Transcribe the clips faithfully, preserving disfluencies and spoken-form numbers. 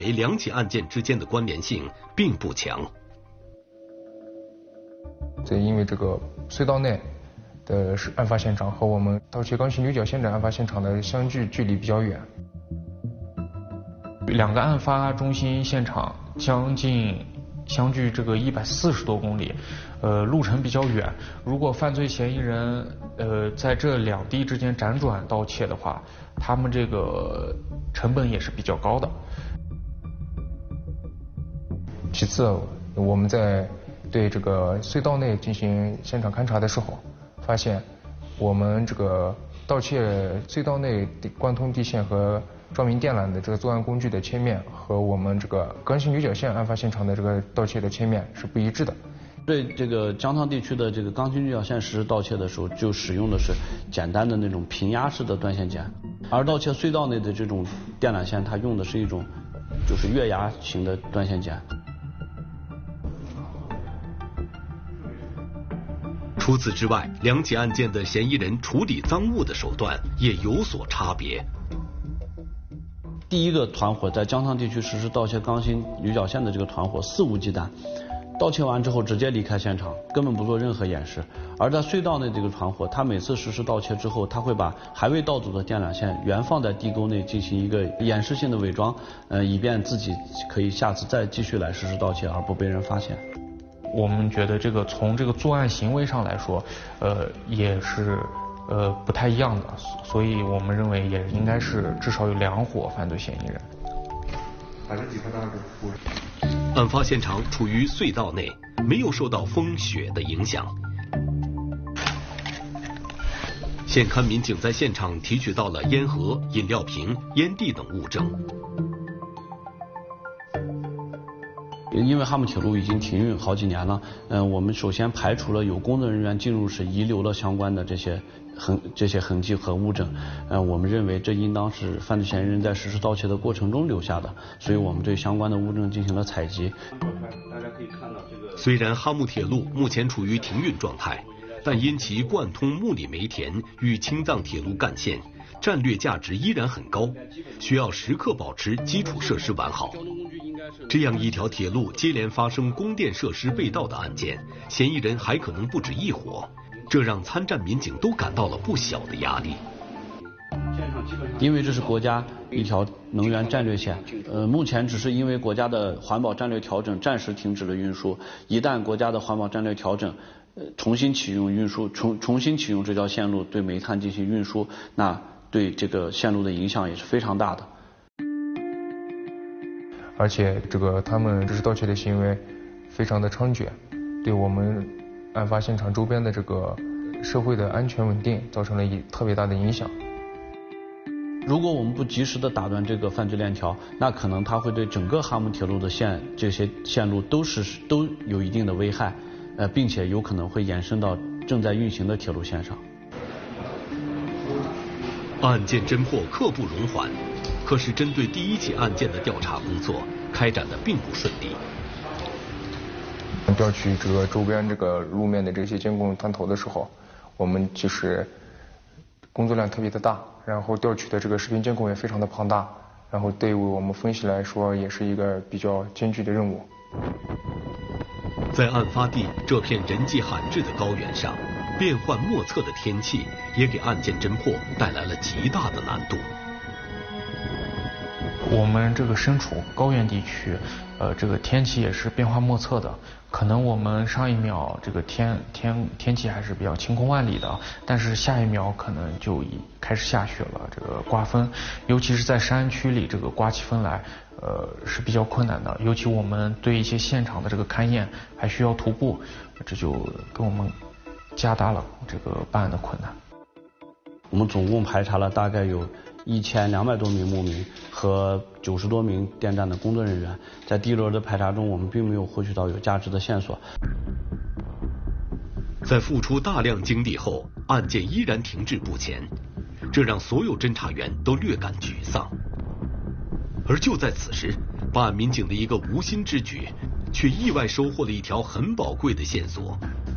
两起案件之间的关联性并不强。 这因为这个隧道内的案发现场和我们盗窃钢琴驴角线的案发现场的相距距离比较远， 两个案发中心现场将近相距这个一百四十多公里，呃，路程比较远。如果犯罪嫌疑人呃在这两地之间辗转盗窃的话，他们这个成本也是比较高的。 其次，我们在对这个隧道内进行现场勘查的时候，发现我们这个盗窃隧道内贯通地线和照明电缆的这个作案工具的切面和我们这个钢琴驴角线案发现场的这个盗窃的切面是不一致的。 对这个江汤地区的这个钢琴驴角线实施盗窃的时候，就使用的是简单的那种平压式的断线剪，而盗窃隧道内的这种电缆线，它用的是一种就是月牙型的断线剪。 除此之外，两起案件的嫌疑人处理赃物的手段也有所差别。 第一个团伙在江汤地区实施盗窃钢琴驴角线的这个团伙肆无忌惮，盗窃完之后直接离开现场，根本不做任何掩饰。而在隧道内这个团伙，他每次实施盗窃之后，他会把还未盗走的电缆线原放在地沟内进行一个掩饰性的伪装，呃，以便自己可以下次再继续来实施盗窃而不被人发现。 我们觉得这个从这个作案行为上来说，呃，也是呃不太一样的，所以我们认为也应该是至少有两伙犯罪嫌疑人。 把这几块大的案发现场处于隧道内，没有受到风雪的影响。现勘民警在现场提取到了烟盒、饮料瓶、烟蒂等物证。 因为哈姆铁路已经停运好几年了，嗯、呃，我们首先排除了有工作人员进入时遗留了相关的这些痕这些痕迹和物证，呃，我们认为这应当是犯罪嫌疑人在实施盗窃的过程中留下的，所以我们对相关的物证进行了采集。 大家可以看到这个。虽然哈姆铁路目前处于停运状态，但因其贯通木里梅田与青藏铁路干线，战略价值依然很高，需要时刻保持基础设施完好。这样一条铁路接连发生供电设施被盗的案件，嫌疑人还可能不止一伙，这让参战民警都感到了不小的压力。 因为这是国家一条能源战略线，呃，目前只是因为国家的环保战略调整暂时停止了运输，一旦国家的环保战略调整，呃，重新启用运输，重重新启用这条线路对煤炭进行运输，那对这个线路的影响也是非常大的。 而且这个他们这是盗窃的行为非常的猖獗，对我们案发现场周边的这个社会的安全稳定造成了一特别大的影响。 如果我们不及时的打断这个犯罪链条，那可能它会对整个哈姆铁路的线这些线路都是都有一定的危害，呃，并且有可能会延伸到正在运行的铁路线上。 案件侦破刻不容缓，可是针对第一起案件的调查工作开展的并不顺利。 调取这个周边这个路面的这些监控探头的时候，我们就是工作量特别的大，然后调取的这个视频监控也非常的庞大，然后对于我们分析来说也是一个比较艰巨的任务。 在案发地这片人迹罕至的高原上，变幻莫测的天气也给案件侦破带来了极大的难度。 我们这个身处高原地区，呃，这个天气也是变化莫测的。可能我们上一秒这个天天天气还是比较晴空万里的，但是下一秒可能就已开始下雪了，这个刮风，尤其是在山区里，这个刮起风来，呃，是比较困难的。尤其我们对一些现场的这个勘验还需要徒步，这就给我们加大了这个办案的困难。 我们总共排查了大概有一千两百多名牧民和九十多名电站的工作人员，在第一轮的排查中，我们并没有获取到有价值的线索。 在付出大量精力后，案件依然停滞不前，这让所有侦查员都略感沮丧。而就在此时，办案民警的一个无心之举，却意外收获了一条很宝贵的线索。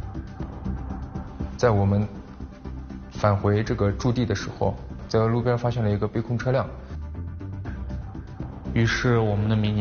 在我们返回这个驻地的时候，在路边发现了一个被控车辆， 于是我们的民警